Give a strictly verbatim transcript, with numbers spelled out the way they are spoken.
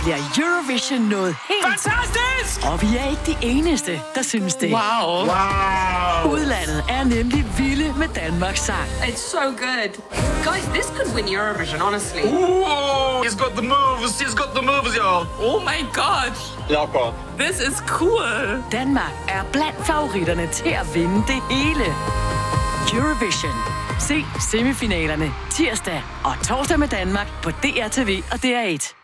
bliver Eurovision noget helt... Fantastisk! Og vi er ikke de eneste, der synes det. Wow. Wow. Udlandet er nemlig vilde med Danmarks sang. It's so good. Guys, this could win Eurovision, honestly. Ooh, he's got the moves. He's got the moves, y'all. Oh my god. Ja, godt. This is cool. Danmark er blandt favoritterne til at vinde det hele. Eurovision. Se semifinalerne tirsdag og torsdag med Danmark på D R T V og D R et.